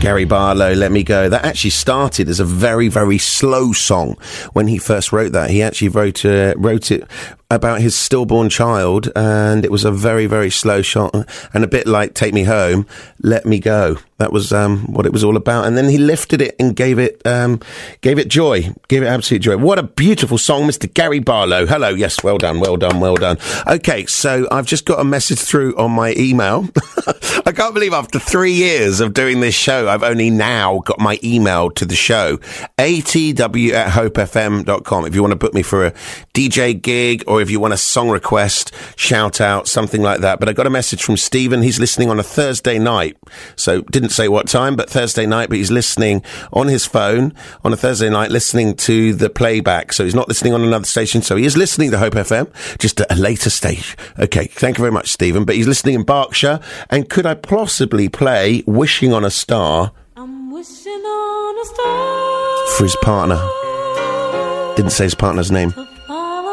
Gary Barlow, Let Me Go. That actually started as a very, very slow song when he first wrote that. He actually wrote it about his stillborn child, and it was a very, very slow shot, and a bit like Take Me Home, Let Me Go. That was what it was all about. And then he lifted it and gave it joy, gave it absolute joy. What a beautiful song, Mr. Gary Barlow. Hello, yes, well done. Okay, so I've just got a message through on my email. I can't believe after 3 years of doing this show, I've only now got my email to the show. atw@hopefm.com. If you want to book me for a DJ gig, or if you want a song request, shout out, something like that. But I got a message from Stephen. He's listening on a Thursday night. So didn't say what time, but Thursday night. But he's listening on his phone on a Thursday night, listening to the playback. So he's not listening on another station. So he is listening to Hope FM, just at a later stage. Okay, thank you very much, Stephen. But he's listening in Berkshire. And could I possibly play Wishing on a Star? I'm wishing on a star for his partner. Didn't say his partner's name.